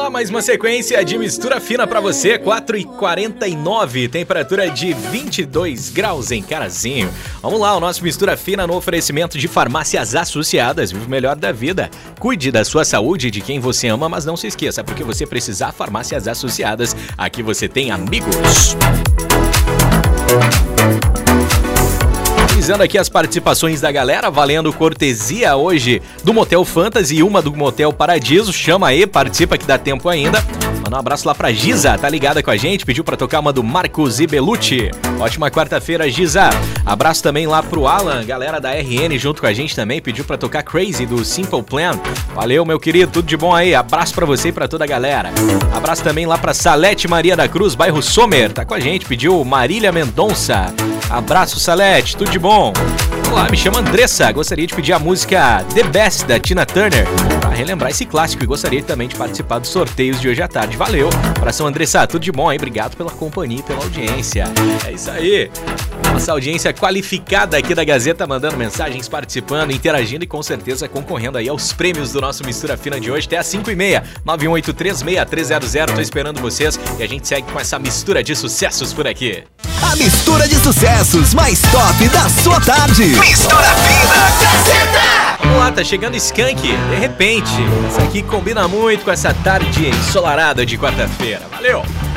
lá, mais uma sequência de mistura fina pra você, 4h49, temperatura de 22 graus em Carazinho. Vamos lá, o nosso mistura fina no oferecimento de Farmácias Associadas, vive o melhor da vida. Cuide da sua saúde e de quem você ama, mas não se esqueça, porque você precisar, Farmácias Associadas, aqui você tem amigos. Aqui as participações da galera, valendo cortesia hoje do Motel Fantasy e uma do Motel Paradiso. Chama aí, participa que dá tempo ainda. Manda um abraço lá pra Giza, tá ligada com a gente, pediu pra tocar uma do Marcos Ibelucci. Ótima quarta-feira, Giza. Abraço também lá pro Alan, galera da RN junto com a gente também, pediu pra tocar Crazy do Simple Plan. Valeu, meu querido, tudo de bom aí. Abraço pra você e pra toda a galera. Abraço também lá pra Salete Maria da Cruz, bairro Sommer, tá com a gente, pediu Marília Mendonça. Abraço, Salete, tudo de bom. Olá, me chamo Andressa, gostaria de pedir a música The Best, da Tina Turner, pra relembrar esse clássico e gostaria também de participar dos sorteios de hoje à tarde. Valeu, abração, Andressa, tudo de bom aí, obrigado pela companhia e pela audiência. É isso aí, nossa audiência qualificada aqui da Gazeta, mandando mensagens, participando, interagindo e com certeza concorrendo aí aos prêmios do nosso Mistura Fina de hoje, até às 5h30, 91836-300, tô esperando vocês e a gente segue com essa mistura de sucessos por aqui. A mistura de sucessos mais top da sua tarde. Mistura Fina Gazeta. Vamos lá, tá chegando Skank, de repente. Isso aqui combina muito com essa tarde ensolarada de quarta-feira. Valeu!